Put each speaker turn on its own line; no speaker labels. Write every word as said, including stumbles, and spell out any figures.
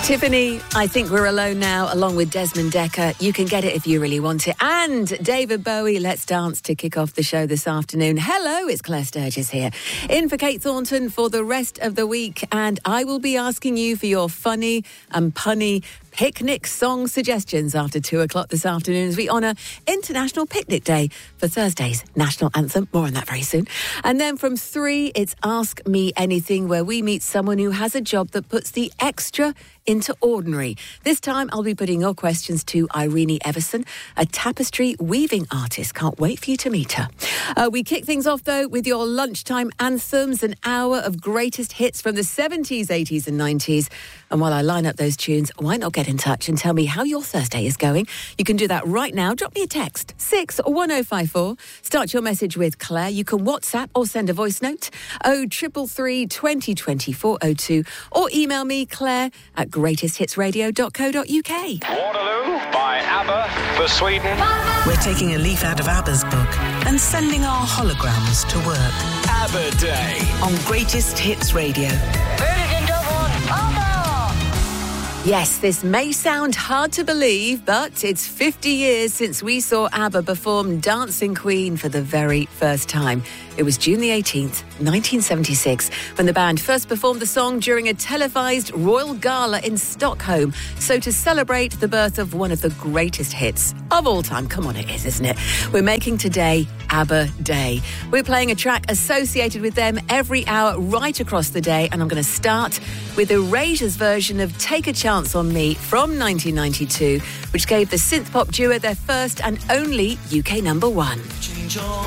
Tiffany, I Think We're Alone Now, along with Desmond Dekker. You can get it if you really want it. And David Bowie, Let's Dance, to kick off the show this afternoon. Hello, it's Claire Sturgis here, in for Kate Thornton for the rest of the week. And I will be asking you for your funny and punny picnic song suggestions after two o'clock this afternoon as we honour International Picnic Day for Thursday's national anthem. More on that very soon. And then from three, it's Ask Me Anything, where we meet someone who has a job that puts the extra into ordinary. This time, I'll be putting your questions to Irene Everson, a tapestry weaving artist. Can't wait for you to meet her. Uh, we kick things off, though, with your lunchtime anthems, an hour of greatest hits from the seventies, eighties and nineties. And while I line up those tunes, why not get in touch and tell me how your Thursday is going? You can do that right now. Drop me a text, six one oh five four. Start your message with Claire. You can WhatsApp or send a voice note, oh triple three, twenty, twenty-four oh two, or email me, Claire, at greatest hits radio dot co dot uk.
Waterloo by ABBA for Sweden.
We're taking a leaf out of ABBA's book and sending our holograms to work.
ABBA Day
on Greatest Hits Radio.
Yes, this may sound hard to believe, but it's fifty years since we saw ABBA perform Dancing Queen for the very first time. It was June the eighteenth, nineteen seventy-six, when the band first performed the song during a televised royal gala in Stockholm. So to celebrate the birth of one of the greatest hits of all time, come on, it is, isn't it? We're making today ABBA Day. We're playing a track associated with them every hour right across the day, and I'm going to start with Erasure's version of Take a Chance on Me from nineteen ninety-two, which gave the synth-pop duo their first and only U K number one.